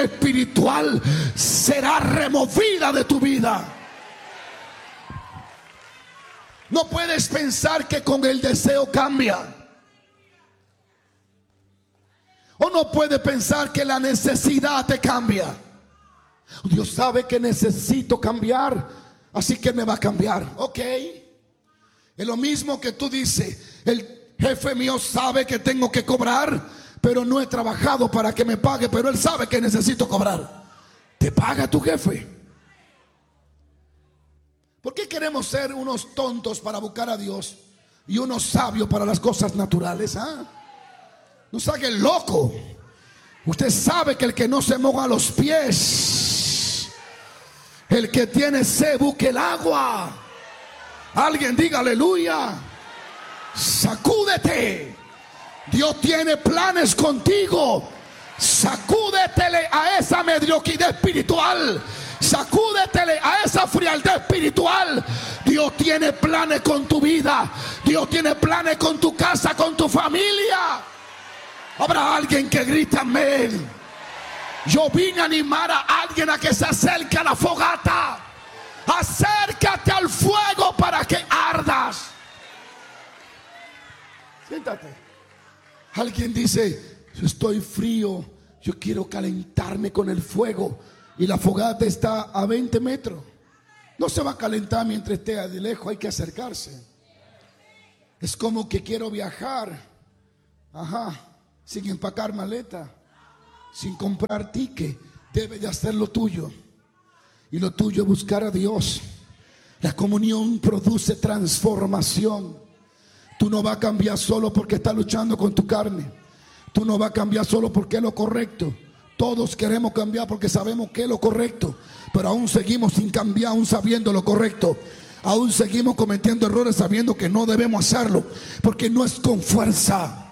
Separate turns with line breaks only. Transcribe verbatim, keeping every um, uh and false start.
espiritual será removida de tu vida. No puedes pensar que con el deseo cambia. O no puedes pensar que la necesidad te cambia. Dios sabe que necesito cambiar, así que me va a cambiar. Ok. Es lo mismo que tú dices: el jefe mío sabe que tengo que cobrar, pero no he trabajado para que me pague, pero él sabe que necesito cobrar. ¿Te paga tu jefe? ¿Por qué queremos ser unos tontos para buscar a Dios y unos sabios para las cosas naturales? ¿Ah? No se haga el loco. Usted sabe que el que no se moja los pies, el que tiene sed busque el agua. Alguien diga aleluya. Sacúdete. Dios tiene planes contigo. Sacúdetele a esa mediocridad espiritual. Sacúdetele a esa frialdad espiritual. Dios tiene planes con tu vida. Dios tiene planes con tu casa, con tu familia. Habrá alguien que grita amén. Yo vine a animar a alguien a que se acerque a la fogata. Acércate al fuego para que ardas. Siéntate. Alguien dice: yo estoy frío, yo quiero calentarme con el fuego. Y la fogata está a veinte metros. No se va a calentar mientras esté de lejos, hay que acercarse. Es como que quiero viajar, ajá, sin empacar maleta, sin comprar ticket. Debe de hacer lo tuyo. Y lo tuyo es buscar a Dios. La comunión produce transformación. Tú no vas a cambiar solo porque estás luchando con tu carne. Tú no vas a cambiar solo porque es lo correcto. Todos queremos cambiar porque sabemos que es lo correcto, pero aún seguimos sin cambiar, aún sabiendo lo correcto. Aún seguimos cometiendo errores sabiendo que no debemos hacerlo, porque no es con fuerza.